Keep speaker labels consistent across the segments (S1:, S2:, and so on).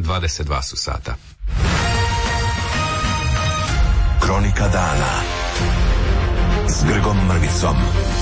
S1: 22 su sata.
S2: Kronika dana s Grgom Mrvicom.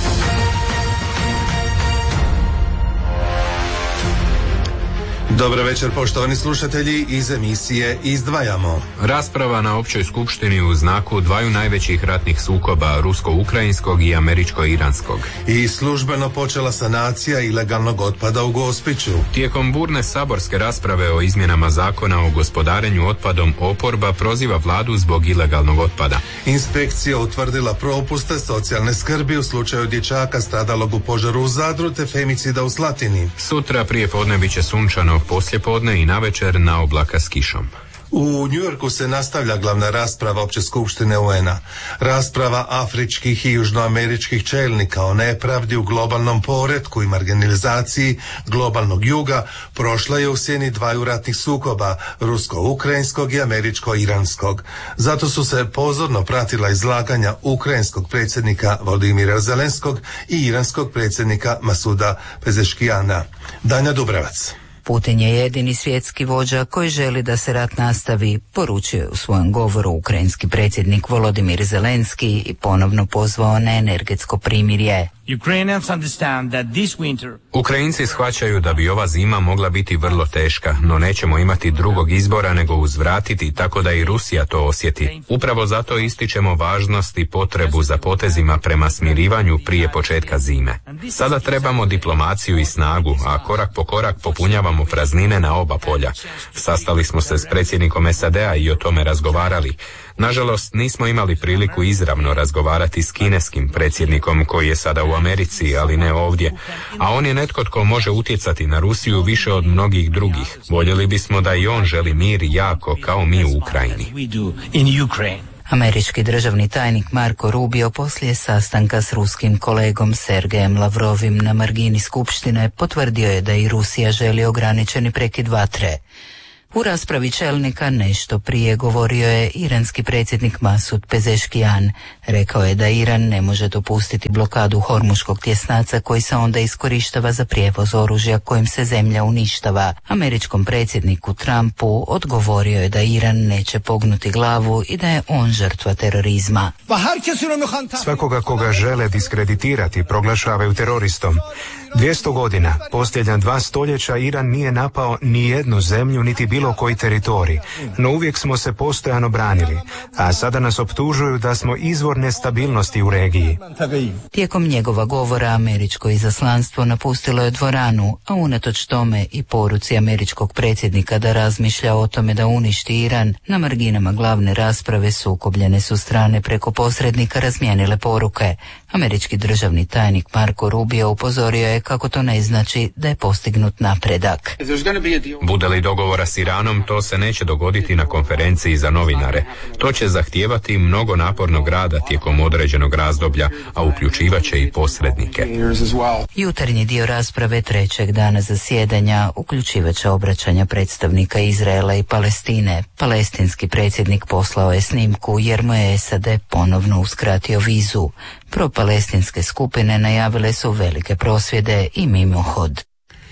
S3: Dobro večer, poštovani slušatelji, iz emisije Izdvajamo.
S1: Rasprava na općoj skupštini u znaku dvaju najvećih ratnih sukoba, rusko-ukrajinskog i američko-iranskog.
S3: I službeno počela sanacija ilegalnog otpada u Gospiću.
S1: Tijekom burne saborske rasprave o izmjenama zakona o gospodarenju otpadom, oporba proziva vladu zbog ilegalnog otpada.
S3: Inspekcija utvrdila propuste socijalne skrbi u slučaju dječaka stradalog u požaru u Zadru te femicida u Slatini.
S1: Sutra prije podne bit će sunčano, poslijepodne i navečer na oblaka s kišom.
S3: U Njujorku se nastavlja glavna rasprava Opće skupštine UN-a. Rasprava afričkih i južnoameričkih čelnika o nepravdi u globalnom poretku i marginalizaciji globalnog juga prošla je u sjeni dvaju ratnih sukoba, rusko-ukrajinskog i američko-iranskog. Zato su se pozorno pratila izlaganja ukrajinskog predsjednika Volodymyra Zelenskog i iranskog predsjednika Masuda Pezeshkiana. Danja Dubravac.
S4: Putin je jedini svjetski vođa koji želi da se rat nastavi, poručio je u svojem govoru ukrajinski predsjednik Volodymyr Zelenski i ponovno pozvao na energetsko primirje.
S1: Ukrajinci shvaćaju da bi ova zima mogla biti vrlo teška, no nećemo imati drugog izbora nego uzvratiti tako da i Rusija to osjeti. Upravo zato ističemo važnost i potrebu za potezima prema smirivanju prije početka zime. Sada trebamo diplomaciju i snagu, a korak po korak popunjavamo praznine na oba polja. Sastali smo se s predsjednikom SAD-a i o tome razgovarali. Nažalost, nismo imali priliku izravno razgovarati s kineskim predsjednikom koji je sada u Americi, ali ne ovdje. A on je netko tko može utjecati na Rusiju više od mnogih drugih. Voljeli bismo da i on želi mir jako kao mi u Ukrajini.
S4: Američki državni tajnik Marko Rubio poslije sastanka s ruskim kolegom Sergejem Lavrovim na margini skupštine potvrdio je da i Rusija želi ograničeni prekid vatre. U raspravi čelnika nešto prije govorio je iranski predsjednik Masud Pezeshkian. Rekao je da Iran ne može dopustiti blokadu Hormuškog tjesnaca koji se onda iskorištava za prijevoz oružja kojim se zemlja uništava. Američkom predsjedniku Trumpu odgovorio je da Iran neće pognuti glavu i da je on žrtva terorizma.
S5: Svakoga koga žele diskreditirati proglašavaju teroristom. 200 godina, posljednja 2 stoljeća, Iran nije napao ni jednu zemlju niti bilo koji teritorij, no uvijek smo se postojano branili, a sada nas optužuju da smo izvor nestabilnosti u regiji.
S4: Tijekom njegova govora američko izaslanstvo napustilo je dvoranu, a unatoč tome i poruci američkog predsjednika da razmišlja o tome da uništi Iran, na marginama glavne rasprave sukobljene su strane preko posrednika razmijenile poruke. Američki državni tajnik Marko Rubio upozorio je kako to ne znači da je postignut napredak.
S1: Bude li dogovora s Iranom, to se neće dogoditi na konferenciji za novinare. To će zahtijevati mnogo napornog rada tijekom određenog razdoblja, a uključivat će i posrednike.
S4: Jutarnji dio rasprave trećeg dana zasjedanja uključivat će obraćanja predstavnika Izraela i Palestine. Palestinski predsjednik poslao je snimku jer mu je SAD ponovno uskratio vizu. Propalestinske skupine najavile su velike prosvjede i mimohod.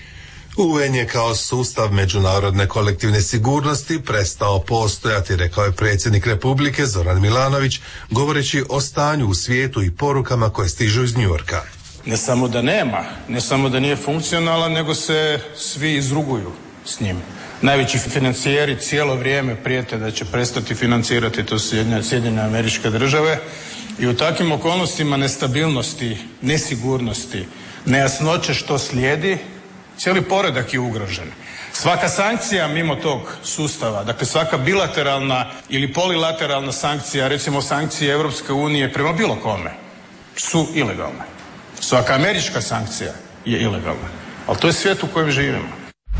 S3: UN je kao sustav međunarodne kolektivne sigurnosti prestao postojati, rekao je predsjednik Republike Zoran Milanović, govoreći o stanju u svijetu i porukama koje stižu iz Njujorka.
S6: Ne samo da nema, ne samo da nije funkcionalan, nego se svi izruguju s njim. Najveći financijeri cijelo vrijeme prijete da će prestati financirati, to su Sjedinjene Američke Države, i u takvim okolnostima nestabilnosti, nesigurnosti, nejasnoće što slijedi, cijeli poredak je ugrožen. Svaka sankcija mimo tog sustava, dakle svaka bilateralna ili polilateralna sankcija, recimo sankcije Europske unije prema bilo kome, su ilegalne. Svaka američka sankcija je ilegalna. Ali to je svijet u kojem živimo.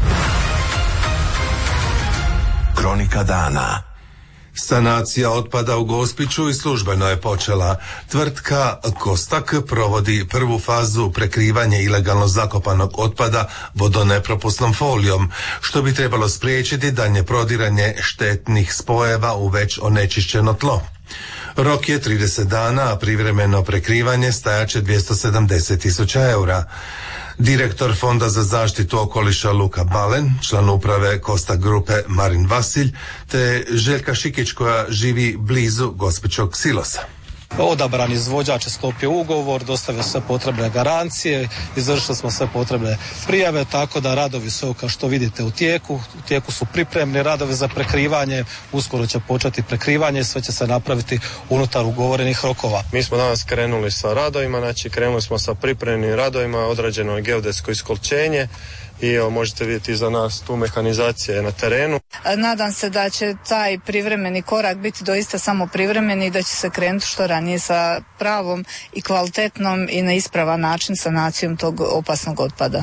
S2: Kronika dana.
S3: Sanacija otpada u Gospiću i službeno je počela. Tvrtka Kostak provodi prvu fazu prekrivanja ilegalno zakopanog otpada vodonepropusnom folijom, što bi trebalo spriječiti daljnje prodiranje štetnih spojeva u već onečišćeno tlo. Rok je 30 dana, a privremeno prekrivanje stajaće 270.000 eura. Direktor Fonda za zaštitu okoliša Luka Balen, član uprave Kosta Grupe Marin Vasilj, te Željka Šikić koja živi blizu Gospićog silosa.
S7: Odabran izvođač je sklopio ugovor, dostavio sve potrebne garancije, izvršili smo sve potrebne prijave, tako da radovi su, kao što vidite, u tijeku su pripremni radovi za prekrivanje, uskoro će početi prekrivanje, sve će se napraviti unutar ugovorenih rokova.
S8: Mi smo danas krenuli sa radovima, znači krenuli smo sa pripremnim radovima, odrađeno je geodetsko iskolčenje i evo, možete vidjeti iza nas tu mehanizacija na terenu.
S9: Nadam se da će taj privremeni korak biti doista samo privremeni i da će se krenuti što ranije sa pravom i kvalitetnom i na ispravan način sanacijom tog opasnog otpada.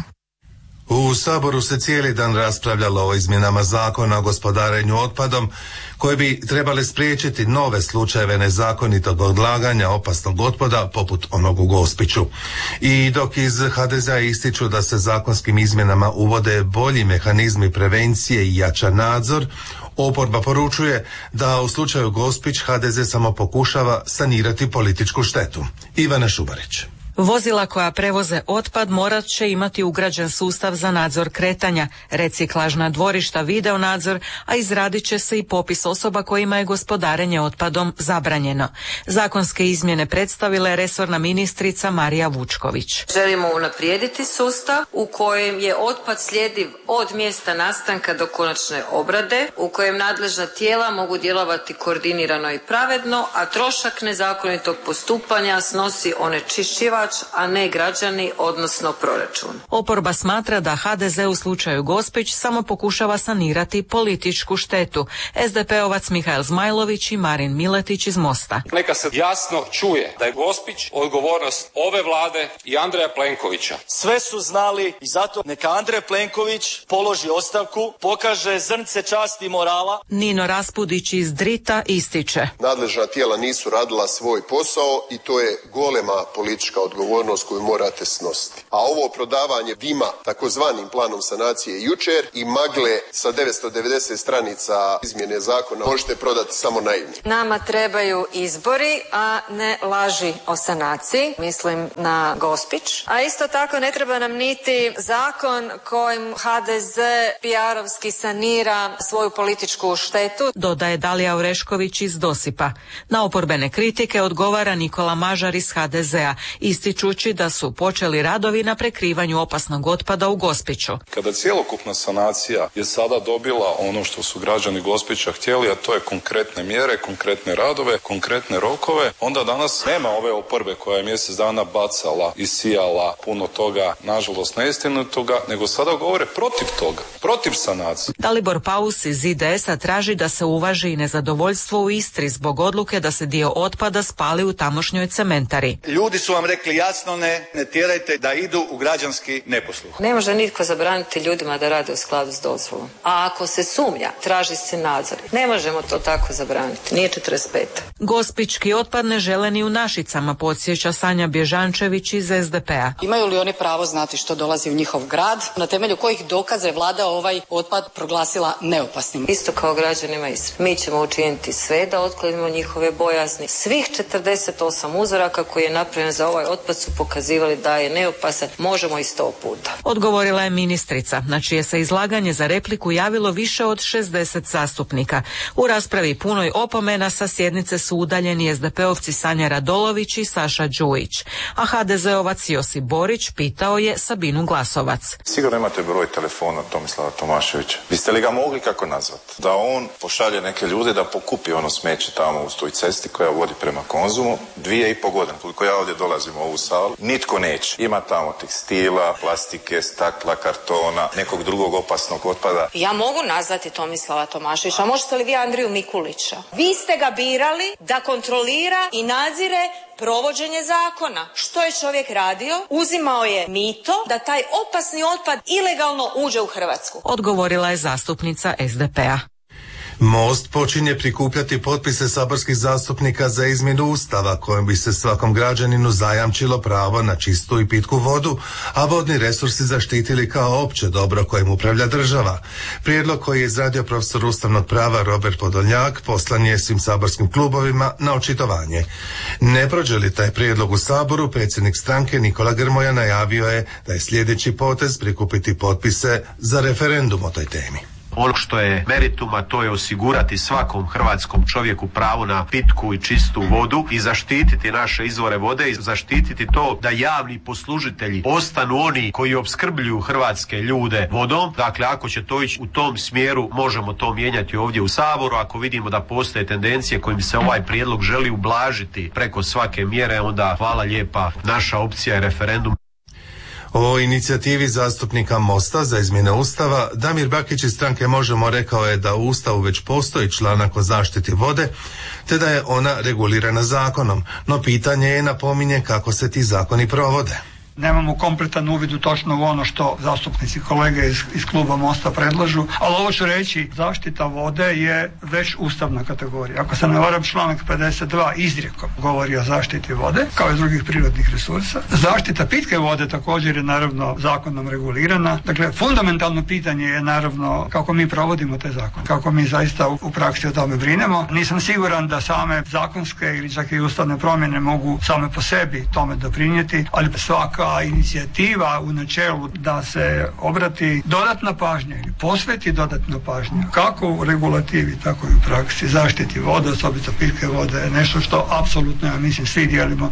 S3: U Saboru se cijeli dan raspravljalo o izmjenama zakona o gospodarenju otpadom koje bi trebali spriječiti nove slučajeve nezakonitog odlaganja opasnog otpada poput onog u Gospiću. I dok iz HDZ-a ističu da se zakonskim izmjenama uvode bolji mehanizmi prevencije i jača nadzor, oporba poručuje da u slučaju Gospić HDZ samo pokušava sanirati političku štetu. Ivana Šubarić.
S10: Vozila koja prevoze otpad morat će imati ugrađen sustav za nadzor kretanja, reciklažna dvorišta, video nadzor, a izradit će se i popis osoba kojima je gospodarenje otpadom zabranjeno. Zakonske izmjene predstavila je resorna ministrica Marija Vučković.
S11: Želimo unaprijediti sustav u kojem je otpad sljediv od mjesta nastanka do konačne obrade, u kojem nadležna tijela mogu djelovati koordinirano i pravedno, a trošak nezakonitog postupanja snosi onečišćivač, a ne građani, odnosno proračun.
S10: Oporba smatra da HDZ u slučaju Gospić samo pokušava sanirati političku štetu. SDP-ovac Mihael Zmajlović i Marin Miletić iz Mosta.
S12: Neka se jasno čuje da je Gospić odgovornost ove vlade i Andreja Plenkovića.
S13: Sve su znali i zato neka Andrej Plenković položi ostavku, pokaže zrnce časti i morala.
S10: Nino Raspudić iz Drita ističe.
S14: Nadležna tijela nisu radila svoj posao i to je golema politička odgovornost koju morate snositi. A ovo prodavanje dima takozvanim planom sanacije jučer i magle sa 990 stranica izmjene zakona možete prodati samo naivni.
S11: Nama trebaju izbori, a ne laži o sanaciji, mislim na Gospić. A isto tako ne treba nam niti zakon kojim HDZ PR-ovski sanira svoju političku štetu,
S10: dodaje Dalija Orešković iz Dosipa. Na oporbene kritike odgovara Nikola Mažar iz HDZ-a, ističući da su počeli radovi na prekrivanju opasnog otpada u Gospiću.
S15: Kada cjelokupna sanacija je sada dobila ono što su građani Gospića htjeli, a to je konkretne mjere, konkretne radove, konkretne rokove, onda danas nema ove oporbe koja je mjesec dana bacala i sijala puno toga, nažalost neistinitoga, nego sada govore protiv toga, protiv sanacije.
S10: Dalibor Paus iz IDS-a traži da se uvaži i nezadovoljstvo u Istri zbog odluke da se dio otpada spali u tamošnjoj cementari.
S13: Ljudi su vam rekli jasno ne tjerajte da idu u građanski neposluh.
S11: Ne može nitko zabraniti ljudima da rade u skladu s dozvolom. A ako se sumnja, traži se nadzor. Ne možemo to tako zabraniti. Nije 45.
S10: Gospićki otpad ne žele ni u Našicama, podsjeća Sanja Bježančević iz SDP-a.
S16: Imaju li oni pravo znati što dolazi u njihov grad? Na temelju kojih dokaza je vlada ovaj otpad proglasila neopasnim?
S11: Isto kao građanima Istre. Mi ćemo učiniti sve da otklonimo njihove bojazni. Svih 48 uzoraka koji je napravljen za ovaj otpad su pokazivali da je neopasan, možemo i 100 puta.
S10: Odgovorila je ministrica, na čije se izlaganje za repliku javilo više od 60 zastupnika. U raspravi punoj opomena sa sjednice su udaljeni SDP-ovci Sanja Radolović i Saša Đujić, a HDZ-ovac Josip Borić pitao je Sabinu Glasovac.
S17: Sigurno imate broj telefona Tomislava Tomaševića. Biste li ga mogli kako nazvati? Da on pošalje neke ljude da pokupi ono smeće tamo u toj cesti koja vodi prema Konzumu 2,5 godine. Koliko ja ovdje dolazim u ovu salu, nitko neće. Ima tamo tekstila, plastike, stakla, kartona, nekog drugog opasnog otpada.
S16: Ja mogu nazvati Tomislava Tomaševića, a možete li vi Andriju Mikulića? Vi ste ga birali da kontrolira i nadzire provođenje zakona. Što je čovjek radio? Uzimao je mito da taj opasni otpad ilegalno uđe u Hrvatsku.
S10: Odgovorila je zastupnica SDP-a.
S3: Most počinje prikupljati potpise saborskih zastupnika za izmjenu Ustava kojim bi se svakom građaninu zajamčilo pravo na čistu i pitku vodu, a vodni resursi zaštitili kao opće dobro kojim upravlja država. Prijedlog koji je izradio profesor ustavnog prava Robert Podolnjak poslan je svim saborskim klubovima na očitovanje. Ne prođe li taj prijedlog u Saboru, predsjednik stranke Nikola Grmoja najavio je da je sljedeći potez prikupiti potpise za referendum o toj temi.
S18: Ono što je meritum, a to je osigurati svakom hrvatskom čovjeku pravo na pitku i čistu vodu i zaštititi naše izvore vode i zaštititi to da javni poslužitelji ostanu oni koji opskrbljuju hrvatske ljude vodom. Dakle, ako će to ići u tom smjeru, možemo to mijenjati ovdje u Saboru. Ako vidimo da postoje tendencije kojim se ovaj prijedlog želi ublažiti preko svake mjere, onda hvala lijepa, naša opcija je referendum.
S3: O inicijativi zastupnika Mosta za izmjene Ustava Damir Bakić iz stranke Možemo rekao je da u Ustavu već postoji članak o zaštiti vode, te da je ona regulirana zakonom, no pitanje je, napominje, kako se ti zakoni provode.
S19: Nemamo kompletan uvid u točno u ono što zastupnici kolege iz kluba Mosta predlažu, ali ovo ću reći, zaštita vode je već ustavna kategorija. Ako se ne varam, članak 52 izrijekom govori o zaštiti vode, kao i drugih prirodnih resursa. Zaštita pitke vode također je naravno zakonom regulirana. Dakle, fundamentalno pitanje je naravno kako mi provodimo te zakone, kako mi zaista u praksi o tome brinemo. Nisam siguran da same zakonske ili čak i ustavne promjene mogu same po sebi tome doprinijeti, ali svaka inicijativa u načelu da se obrati dodatna pažnja ili posveti dodatna pažnja kako u regulativi, tako i u praksi zaštiti vode, osobito pitke vode, je nešto što apsolutno, ja mislim, svi dijelimo.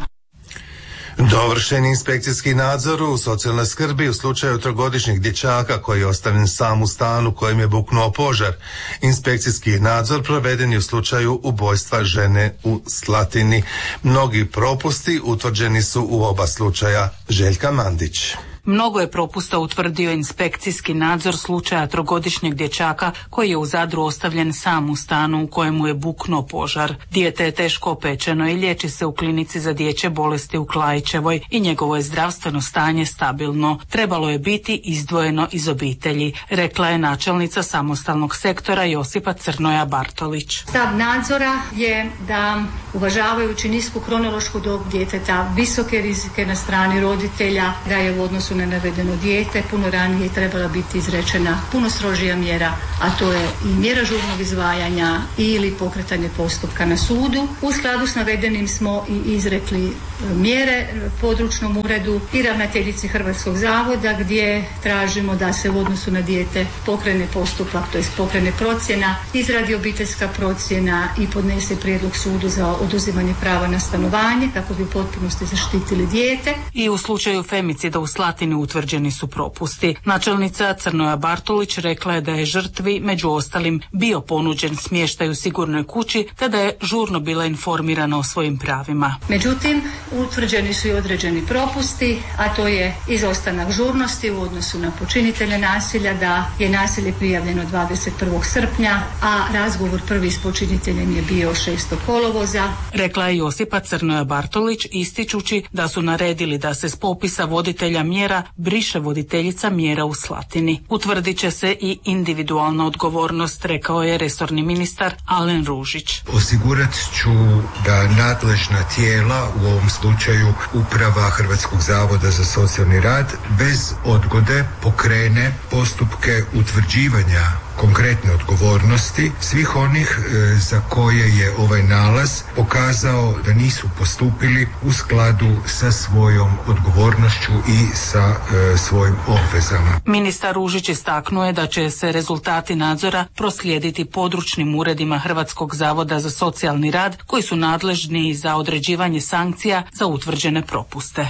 S3: Dovršen inspekcijski nadzor u socijalnoj skrbi u slučaju trogodišnjeg dječaka koji je ostavljen sam u stanu kojem je buknuo požar. Inspekcijski nadzor proveden je u slučaju ubojstva žene u Slatini. Mnogi propusti utvrđeni su u oba slučaja. Željka Mandić.
S20: Mnogo je propusta utvrdio inspekcijski nadzor slučaja trogodišnjeg dječaka koji je u Zadru ostavljen sam u stanu u kojemu je buknuo požar. Dijete je teško opečeno i liječi se u klinici za dječje bolesti u Klaićevoj i njegovo je zdravstveno stanje stabilno. Trebalo je biti izdvojeno iz obitelji, rekla je načelnica samostalnog sektora Josipa Crnoja Bartolić.
S21: Stav nadzora je da, uvažavajući nisku kronološku dob djeteta, visoke rizike na strani roditelja, da je u odnosu na navedeno dijete puno ranije trebala biti izrečena puno strožija mjera, a to je i mjera žurnog izdvajanja ili pokretanje postupka na sudu. U skladu s navedenim smo i izrekli mjere područnom uredu i ravnateljici Hrvatskog zavoda gdje tražimo da se u odnosu na dijete pokrene postupak, to jest pokrene procjena, izradi obiteljska procjena i podnese prijedlog sudu za oduzimanje prava na stanovanje kako bi u potpunosti zaštitili dijete.
S20: I u slučaju femicida u Slatini utvrđeni su propusti. Načelnica Crnoja Bartolić rekla je da je žrtvi među ostalim bio ponuđen smještaj u sigurnoj kući te da je žurno bila informirana o svojim pravima.
S21: Međutim, utvrđeni su i određeni propusti, a to je izostanak žurnosti u odnosu na počinitelja nasilja, da je nasilje prijavljeno 21. srpnja, a razgovor prvi s počiniteljem je bio 6. kolovoza.
S20: Rekla je Josipa Crnoja Bartolić ističući da su naredili da se s popisa voditelja mjera briše voditeljica mjera u Slatini. Utvrdit će se i individualna odgovornost, rekao je resorni ministar Alen Ružić.
S22: Osigurat ću da nadležna tijela, u ovom slučaju Uprava Hrvatskog zavoda za socijalni rad, bez odgode pokrene postupke utvrđivanja konkretne odgovornosti svih onih za koje je ovaj nalaz pokazao da nisu postupili u skladu sa svojom odgovornošću i sa svojim obvezama.
S20: Ministar Ružić istaknuo je da će se rezultati nadzora proslijediti područnim uredima Hrvatskog zavoda za socijalni rad koji su nadležni za određivanje sankcija za utvrđene propuste.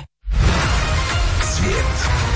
S2: Svijet.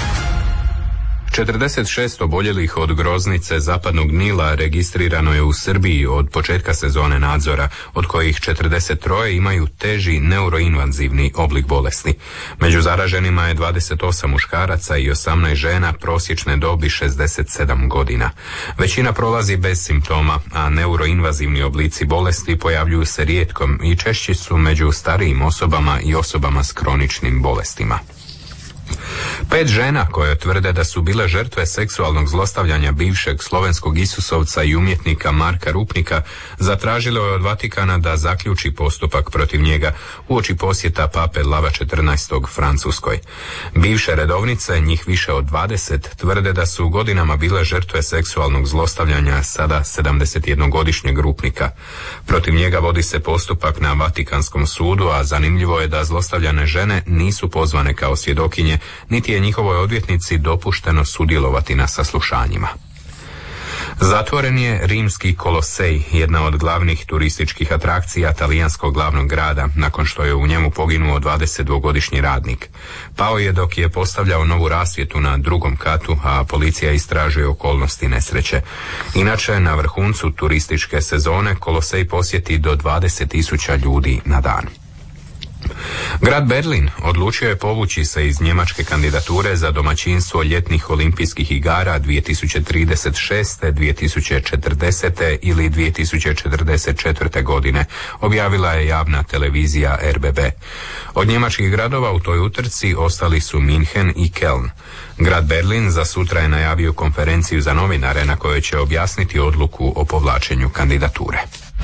S1: 46 oboljelih od groznice zapadnog Nila registrirano je u Srbiji od početka sezone nadzora, od kojih 43 imaju teži neuroinvazivni oblik bolesti. Među zaraženima je 28 muškaraca i 18 žena prosječne dobi 67 godina. Većina prolazi bez simptoma, a neuroinvazivni oblici bolesti pojavljuju se rijetkom i češći su među starijim osobama i osobama s kroničnim bolestima. 5 žena koje tvrde da su bile žrtve seksualnog zlostavljanja bivšeg slovenskog Isusovca i umjetnika Marka Rupnika zatražilo je od Vatikana da zaključi postupak protiv njega uoči posjeta pape Lava XIV Francuskoj. Bivše redovnice, njih više od 20, tvrde da su godinama bile žrtve seksualnog zlostavljanja sada 71-godišnjeg Rupnika. Protiv njega vodi se postupak na Vatikanskom sudu, a zanimljivo je da zlostavljane žene nisu pozvane kao svjedokinje, niti je njihovoj odvjetnici dopušteno sudjelovati na saslušanjima. Zatvoren je Rimski Kolosej, jedna od glavnih turističkih atrakcija talijanskog glavnog grada, nakon što je u njemu poginuo 22-godišnji radnik. Pao je dok je postavljao novu rasvjetu na drugom katu, a policija istražuje okolnosti nesreće. Inače, na vrhuncu turističke sezone Kolosej posjeti do 20.000 ljudi na dan. Grad Berlin odlučio je povući se iz njemačke kandidature za domaćinstvo ljetnih olimpijskih igara 2036., 2040. ili 2044. godine, objavila je javna televizija RBB. Od njemačkih gradova u toj utrci ostali su München i Köln. Grad Berlin za sutra je najavio konferenciju za novinare na kojoj će objasniti odluku o povlačenju kandidature.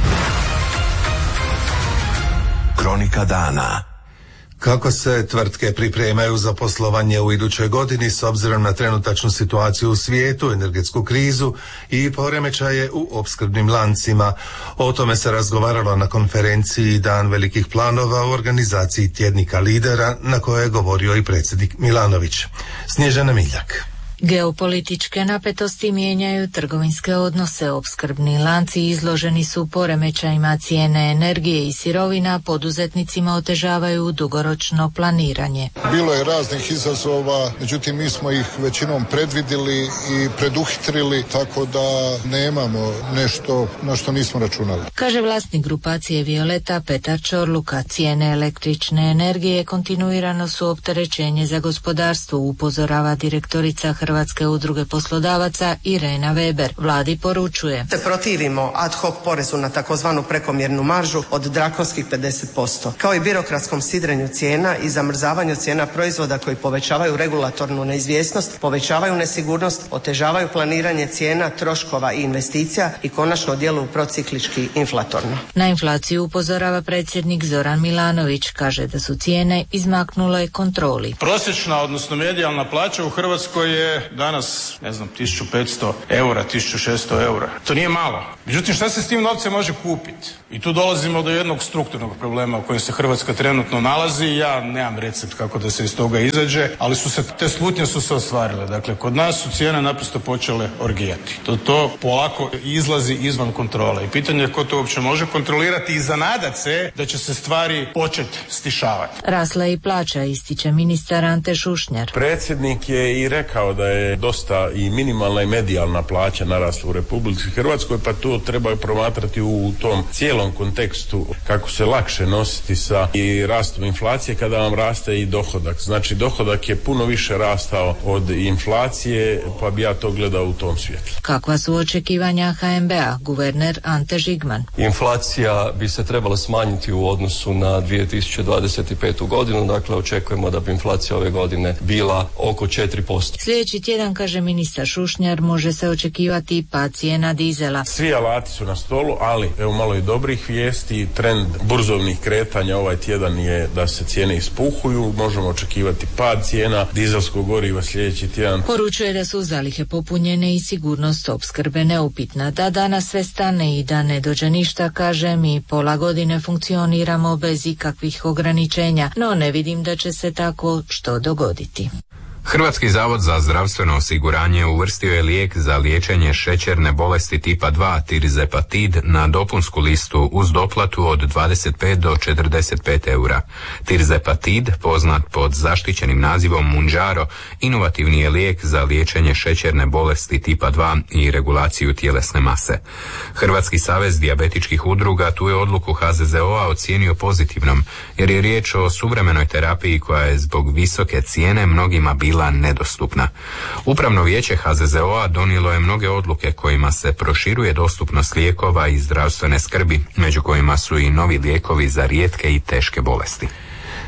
S2: Kronika dana.
S3: Kako se tvrtke pripremaju za poslovanje u idućoj godini s obzirom na trenutačnu situaciju u svijetu, energetsku krizu i poremećaje u opskrbnim lancima? O tome se razgovaralo na konferenciji Dan velikih planova u organizaciji Tjednika lidera, na kojoj je govorio i predsjednik Milanović. Snježana Miljak.
S4: Geopolitičke napetosti mijenjaju trgovinske odnose, opskrbni lanci izloženi su poremećajima, cijene energije i sirovina poduzetnicima otežavaju dugoročno planiranje.
S5: Bilo je raznih izazova, međutim mi smo ih većinom predvidjeli i preduhitrili, tako da nemamo nešto na što nismo računali.
S4: Kaže vlasnik grupacije Violeta Petar Čorluka, cijene električne energije kontinuirano su opterećenje za gospodarstvo, upozorava direktorica Hrvatske udruge poslodavaca Irena Weber. Vladi poručuje:
S23: se protivimo ad hoc porezu na takozvanu prekomjernu maržu od drakonskih 50%, kao i birokratskom sidrenju cijena i zamrzavanju cijena proizvoda koji povećavaju regulatornu neizvjesnost, povećavaju nesigurnost, otežavaju planiranje cijena, troškova i investicija i konačno djeluju prociklički inflatorno.
S4: Na inflaciju upozorava predsjednik Zoran Milanović, kaže da su cijene izmaknule kontroli.
S6: Prosječna, odnosno medijalna plaća u Hrvatskoj je danas, 1500 eura, 1600 eura. To nije malo. Međutim, šta se s tim novcem može kupiti? I tu dolazimo do jednog strukturnog problema u kojem se Hrvatska trenutno nalazi. Ja nemam recept kako da se iz toga izađe, ali te slutnje su se ostvarile. Dakle, kod nas su cijene naprosto počele orgijati. To polako izlazi izvan kontrole. I pitanje je ko to uopće može kontrolirati i zanadat se da će se stvari početi stišavati.
S4: Rasla i plaća, ističe ministar Ante Šušnjar.
S24: Predsjednik je i rekao da je dosta i minimalna i medijalna plaća narasla u Republici Hrvatskoj, pa to treba promatrati u tom cijelom kontekstu kako se lakše nositi sa i rastom inflacije kada vam raste i dohodak. Znači dohodak je puno više rastao od inflacije, pa bi ja to gledao u tom svjetlu.
S4: Kakva su očekivanja HNB-a, guverner Ante Žigman?
S25: Inflacija bi se trebala smanjiti u odnosu na 2025. godinu, dakle očekujemo da bi inflacija ove godine bila oko 4%.
S4: Sljedeći tjedan, kaže ministar Šušnjar, može se očekivati i pad cijena dizela.
S24: Svi alati su na stolu, ali evo malo i dobrih vijesti. Trend burzovnih kretanja ovaj tjedan je da se cijene ispuhuju, možemo očekivati pad cijena dizelskog goriva sljedeći tjedan.
S4: Poručuje da su zalihe popunjene i sigurnost opskrbe neupitna. Da danas sve stane i da ne dođe ništa, kaže, mi pola godine funkcioniramo bez ikakvih ograničenja, no ne vidim da će se tako što dogoditi.
S1: Hrvatski zavod za zdravstveno osiguranje uvrstio je lijek za liječenje šećerne bolesti tipa 2 tirzepatid na dopunsku listu uz doplatu od 25 do 45 eura. Tirzepatid, poznat pod zaštićenim nazivom Mounjaro, inovativni je lijek za liječenje šećerne bolesti tipa 2 i regulaciju tjelesne mase. Hrvatski savez dijabetičkih udruga tu je odluku HZZO-a ocijenio pozitivnom, jer je riječ o suvremenoj terapiji koja je zbog visoke cijene mnogima bila nedostupna. Upravno vijeće HZZO-a donijelo je mnoge odluke kojima se proširuje dostupnost lijekova i zdravstvene skrbi, među kojima su i novi lijekovi za rijetke i teške bolesti.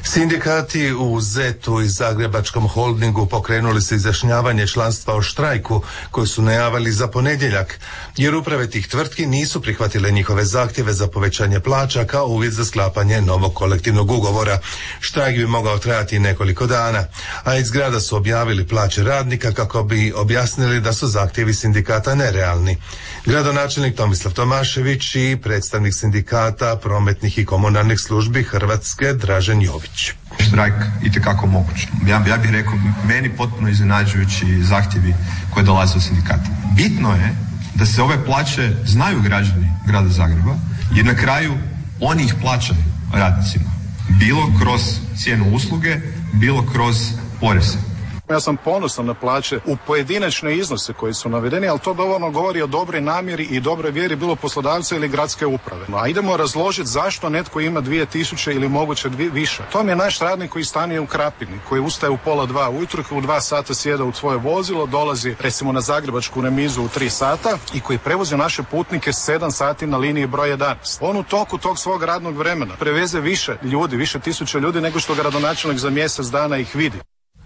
S3: Sindikati u ZET-u i Zagrebačkom holdingu pokrenuli su izjašnjavanje članstva o štrajku koji su najavili za ponedjeljak, jer uprave tih tvrtki nisu prihvatile njihove zahtjeve za povećanje plaća kao uvjet za sklapanje novog kolektivnog ugovora. Štrajk bi mogao trajati nekoliko dana, a iz grada su objavili plaće radnika kako bi objasnili da su zahtjevi sindikata nerealni. Gradonačelnik Tomislav Tomašević i predstavnik sindikata prometnih i komunalnih službi Hrvatske Dražen Jović.
S7: Štrajk itekako moguć. Ja bih rekao, meni potpuno iznenađujući zahtjevi koji dolaze od sindikata. Bitno je da se ove plaće znaju građani grada Zagreba, jer na kraju oni ih plaćaju radnicima. Bilo kroz cijenu usluge, bilo kroz poreze.
S8: Ja sam ponosan na plaće u pojedinačne iznose koji su navedeni, ali to dovoljno govori o dobroj namjeri i dobroj vjeri bilo poslodavca ili gradske uprave. A idemo razložiti zašto netko ima 2000 ili moguće više. To mi je naš radnik koji stanuje u Krapini, koji ustaje u 1:30 ujutro, u 2 sata sjeda u svoje vozilo, dolazi recimo na Zagrebačku remizu u 3 sata i koji prevozi naše putnike 7 sati na liniji broj 11. On u toku tog svog radnog vremena preveze više ljudi, više tisuća ljudi nego što gradonačelnik za mjesec dana ih vidi.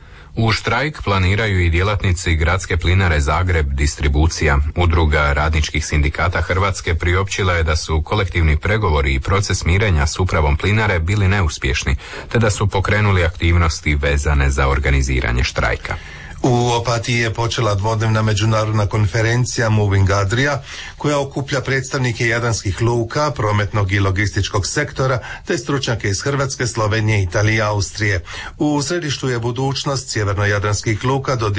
S1: U štrajk planiraju i djelatnici Gradske plinare Zagreb Distribucija. Udruga radničkih sindikata Hrvatske priopćila je da su kolektivni pregovori i proces mirenja s upravom plinare bili neuspješni, te da su pokrenuli aktivnosti vezane za organiziranje štrajka.
S3: U Opatiji je počela dvodnevna međunarodna konferencija Moving Adria, koja okuplja predstavnike jadranskih luka, prometnog i logističkog sektora, te stručnjake iz Hrvatske, Slovenije, Italije i Austrije. U središtu je budućnost sjeverno-jadranskih luka do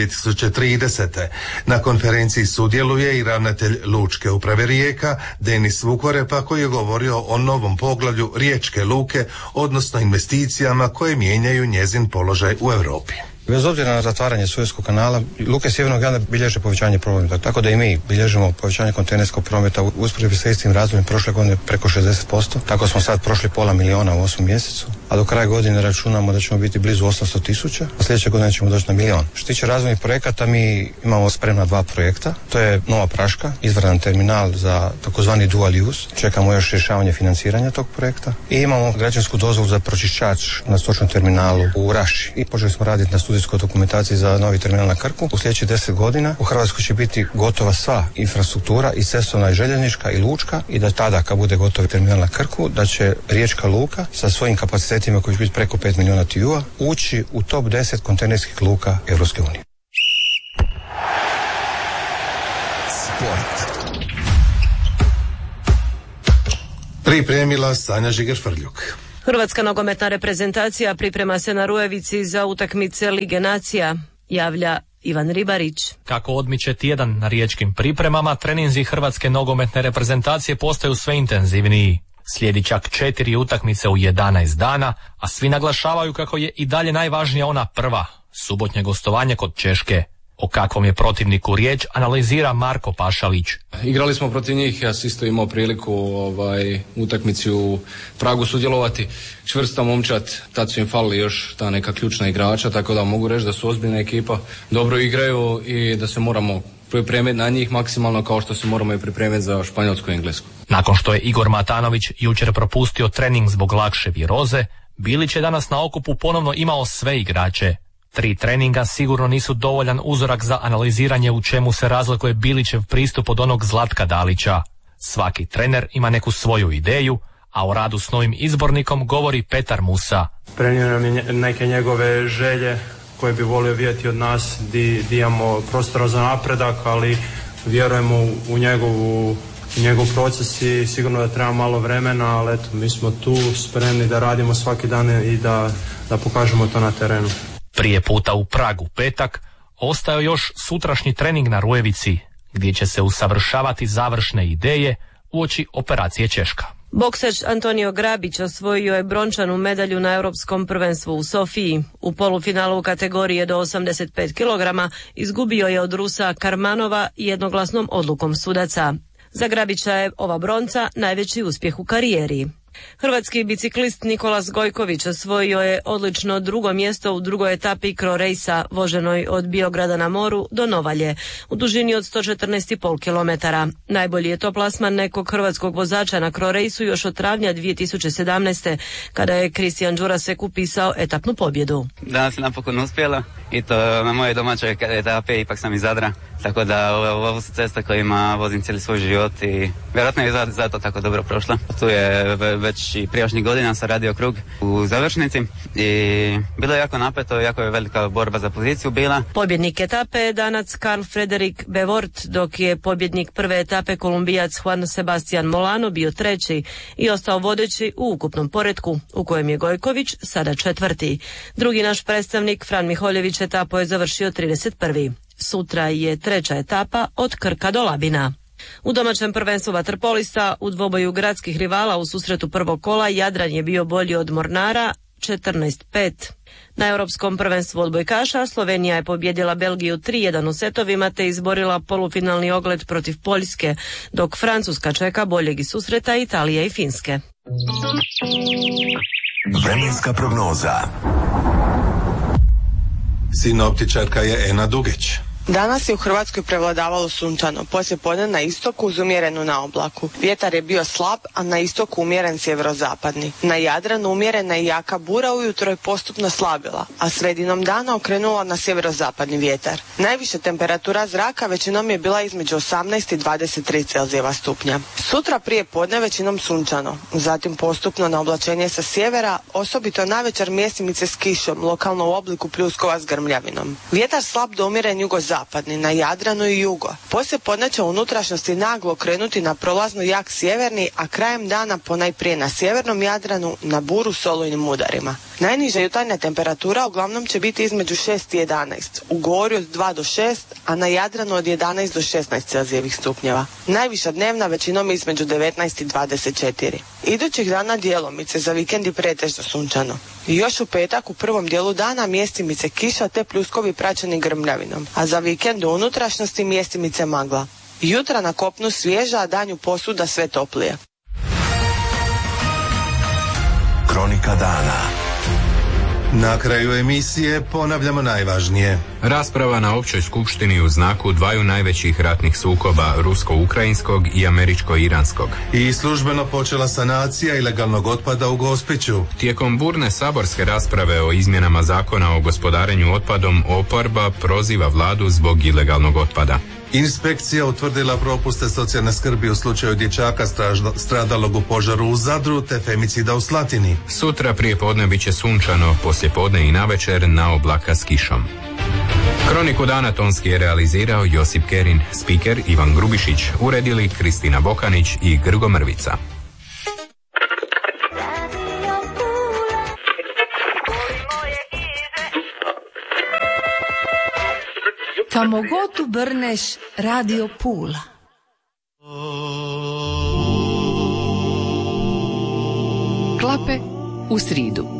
S3: 2030. Na konferenciji sudjeluje i ravnatelj Lučke uprave Rijeka, Denis Vukorepa, koji je govorio o novom poglavlju Riječke luke, odnosno investicijama koje mijenjaju njezin položaj u Europi.
S9: Bez obzira na zatvaranje Suezkog kanala, luke Sjevernog Jadrana bilježe povećanje prometa, tako da i mi bilježimo povećanje kontejnerskog prometa u usporedbi sa istim razdobljem prošle godine preko 60%. Tako smo sad prošli 500 000 u 8 mjesecu, a do kraja godine računamo da ćemo biti blizu 800 000, a sljedeće godine ćemo doći na 1 000 000. Što tiče razvojnih projekata, mi imamo spremna 2 projekta. To je Nova Praška, izvanredan terminal za takozvani dual use. Čekamo još rješavanje financiranja tog projekta. I imamo građevinsku dozvolu za pročišćač na stočnom terminalu u Raši. I počeli smo raditi na studijskoj dokumentaciji za novi terminal na Krku. U sljedećih 10 godina u Hrvatskoj će biti gotova sva infrastruktura, i cestovna i željeznička i lučka, i da tada kad bude gotov terminal na Krku, da će Riječka luka sa svojim kapacitetima koji će biti preko 5 milijuna TEU-a ući u top 10 kontejnerskih luka Europske unije.
S3: Pripremila Sanja Žiger-Frljuk.
S12: Hrvatska nogometna reprezentacija priprema se na Rujevici za utakmice Lige nacija, javlja Ivan Ribarić.
S14: Kako odmiče tjedan na riječkim pripremama, treninzi Hrvatske nogometne reprezentacije postaju sve intenzivniji. Slijedi čak 4 utakmice u 11 dana, a svi naglašavaju kako je i dalje najvažnija ona prva, subotnje gostovanje kod Češke. O kakvom je protivniku riječ analizira Marko Pašalić.
S26: Igrali smo protiv njih, ja sam isto imao priliku utakmici u Pragu sudjelovati. Čvrsta momčad, tad su im falili još ta neka ključna igrača, tako da mogu reći da su ozbiljna ekipa, dobro igraju i da se moramo pripremiti na njih maksimalno kao što se moramo i pripremiti za Španjolsku i Englesku.
S14: Nakon što je Igor Matanović jučer propustio trening zbog lakše viroze, Bilić je danas na okupu ponovno imao sve igrače. 3 treninga sigurno nisu dovoljan uzorak za analiziranje u čemu se razlikuje Bilićev pristup od onog Zlatka Dalića. Svaki trener ima neku svoju ideju, a o radu s novim izbornikom govori Petar Musa.
S27: Prenio nam je neke njegove želje koje bi volio vidjeti od nas, di imamo prostora za napredak, ali vjerujemo u njegov proces i sigurno da treba malo vremena, ali eto, mi smo tu spremni da radimo svaki dan i da pokažemo to na terenu.
S14: Prije puta u Pragu petak, ostao još sutrašnji trening na Rujevici, gdje će se usavršavati završne ideje uoči operacije Češka.
S12: Boksač Antonio Grabić osvojio je brončanu medalju na Europskom prvenstvu u Sofiji. U polufinalu u kategoriji do 85 kg izgubio je od Rusa Karmanova jednoglasnom odlukom sudaca. Za Grabića je ova bronca najveći uspjeh u karijeri. Hrvatski biciklist Nikolas Gojković osvojio je odlično drugo mjesto u drugoj etapi Cro Racea voženoj od Biograda na moru do Novalje u dužini od 114,5 km. Najbolji je to plasman nekog hrvatskog vozača na Cro Raceu još od travnja 2017. kada je Kristijan Đurasek upisao etapnu pobjedu.
S10: Danas je napokon uspjela i to na moje domaćoj etape, ipak sam iz Zadra, tako da ovo su cesta kojima vozim cijeli svoj život i vjerojatno je zato tako dobro prošla. Tu je već i prijašnjih godina sam radio krug u završnici i bilo je jako napeto, jako je velika borba za poziciju bila.
S12: Pobjednik etape je Danac Karl Frederik Bevort, dok je pobjednik prve etape Kolumbijac Juan Sebastian Molano bio treći i ostao vodeći u ukupnom poretku, u kojem je Gojković sada četvrti. Drugi naš predstavnik Fran Miholjević etapu je završio 31. Sutra je treća etapa od Krka do Labina. U domaćem prvenstvu vaterpolista u dvoboju gradskih rivala u susretu prvog kola Jadran je bio bolji od Mornara 14-5. Na europskom prvenstvu odbojkaša Slovenija je pobjedila Belgiju 3-1 u setovima te izborila polufinalni ogled protiv Poljske, dok Francuska čeka boljeg iz susreta Italije i Finske.
S2: Vremenska prognoza.
S3: Sinoptičarka je Ena Dugeć.
S23: Danas je u Hrvatskoj prevladavalo sunčano, poslijepodne na istoku uz umjerenu na oblaku. Vjetar je bio slab, a na istoku umjeren sjeverozapadni. Na Jadranu umjerena i jaka bura ujutro je postupno slabila, a sredinom dana okrenula na sjeverozapadni vjetar. Najviša temperatura zraka većinom je bila između 18 i 23 Celzijeva stupnja. Sutra prije podne većinom sunčano, zatim postupno na oblačenje sa sjevera, osobito navečer mjestimice s kišom, lokalno u obliku pljuskova s grmljavinom. Vjetar slab do umjeren jugozapadni na Jadranu i jugo. Poslije podne će unutrašnjosti naglo krenuti na prolazno jak sjeverni, a krajem dana ponajprije na sjevernom Jadranu na buru s olujnim udarima. Najniža jutarnja temperatura uglavnom će biti između 6 i 11, u Gorju od 2 do 6, a na Jadranu od 11 do 16 Celzijevih stupnjeva. Najviša dnevna većinom između 19 i 24. Idućih dana djelomice, za vikendi pretežno sunčano. I još u petak u prvom dijelu dana mjestimice kiša te pljuskovi praćeni grmljavinom, a za vikend u unutrašnjosti mjestimice magla. Jutra na kopnu svježa, a danju posuda sve toplije.
S2: Kronika dana.
S3: Na kraju emisije ponavljamo najvažnije.
S1: Rasprava na općoj skupštini u znaku dvaju najvećih ratnih sukoba, rusko-ukrajinskog i američko-iranskog.
S3: I službeno počela sanacija ilegalnog otpada u Gospiću.
S1: Tijekom burne saborske rasprave o izmjenama zakona o gospodarenju otpadom, oporba proziva vladu zbog ilegalnog otpada.
S3: Inspekcija utvrdila propuste socijalne skrbi u slučaju dječaka stradalog u požaru u Zadru te femicida u Slatini.
S1: Sutra prije podne bit će sunčano, poslije podne i navečer na oblaka s kišom. Kroniku dana tonski je realizirao Josip Kerin, spiker Ivan Grubišić, uredili Kristina Bokanić i Grgo Mrvica.
S11: Kamo god ubrneš, Radio Pula. Klape u sridu.